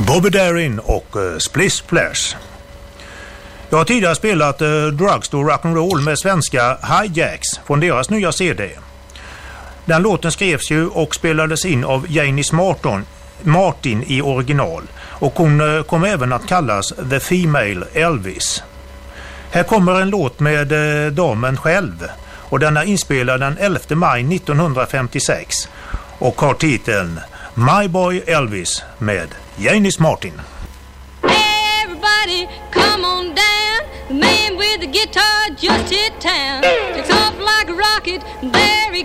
Bobby Darin och Splish Splash. Jag har tidigare spelat Drugstore Rock'n'Roll med svenska Hijacks från deras nya CD. Den låten skrevs ju och spelades in av Janis Martin i original, och hon kom även att kallas The Female Elvis. Här kommer en låt med damen själv, och den är inspelad den 11 maj 1956 och har titeln My Boy Elvis med Janis Martin. Everybody come on down, the man with the guitar just hit town, takes off like a rocket, there he